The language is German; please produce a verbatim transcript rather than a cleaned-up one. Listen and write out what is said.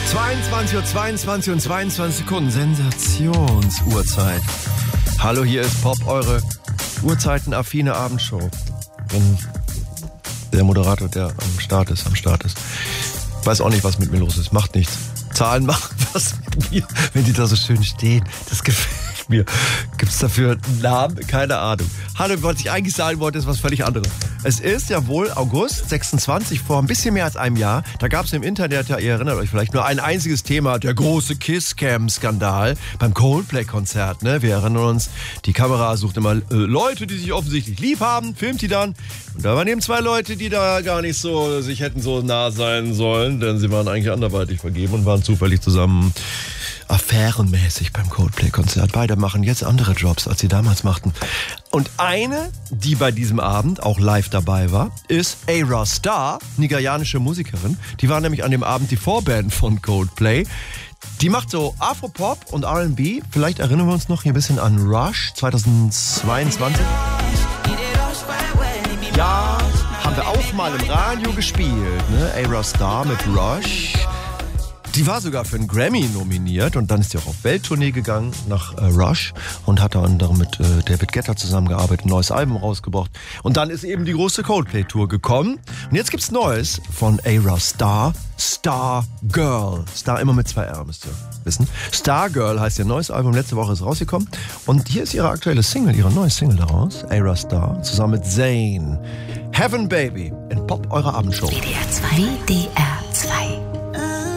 zweiundzwanzig Uhr zweiundzwanzig und zweiundzwanzig Sekunden. Sensationsuhrzeit. Hallo, hier ist Pop, eure uhrzeitenaffine Abendshow. Wenn der Moderator, der am Start ist, am Start ist. Weiß auch nicht, was mit mir los ist. Macht nichts. Zahlen machen was mit mir, wenn die da so schön stehen. Das gefällt mir. Gibt es dafür einen Namen? Keine Ahnung. Hallo, was ich eigentlich sagen wollte, ist was völlig anderes. Es ist ja wohl August sechsundzwanzig, vor ein bisschen mehr als einem Jahr. Da gab es im Internet, ja, ihr erinnert euch vielleicht, nur ein einziges Thema, der große Kiss-Cam-Skandal beim Coldplay-Konzert. Ne? Wir erinnern uns, die Kamera sucht immer äh, Leute, die sich offensichtlich lieb haben, filmt die dann. Und da waren eben zwei Leute, die da gar nicht so sich hätten so nah sein sollen, denn sie waren eigentlich anderweitig vergeben und waren zufällig zusammen affärenmäßig beim Coldplay-Konzert. Beide machen jetzt andere Jobs, als sie damals machten. Und eine, die bei diesem Abend auch live dabei war, ist Ayra Starr, nigerianische Musikerin. Die war nämlich an dem Abend die Vorband von Coldplay. Die macht so Afropop und R and B. Vielleicht erinnern wir uns noch hier ein bisschen an Rush zweitausendzweiundzwanzig. Ja, haben wir auch mal im Radio gespielt, ne? Ayra Starr mit Rush. Die war sogar für einen Grammy nominiert und dann ist sie auch auf Welttournee gegangen nach äh, Rush und hat da anderem mit äh, David Guetta zusammengearbeitet, ein neues Album rausgebracht. Und dann ist eben die große Coldplay-Tour gekommen. Und jetzt gibt's Neues von Ayra Starr, Star Girl. Star immer mit zwei R, müsst ihr wissen. Star Girl heißt ihr neues Album, letzte Woche ist rausgekommen. Und hier ist ihre aktuelle Single, ihre neue Single daraus, Ayra Starr, zusammen mit Zayn. Heaven Baby in Pop, eurer Abendshow. W D R zwei. W D R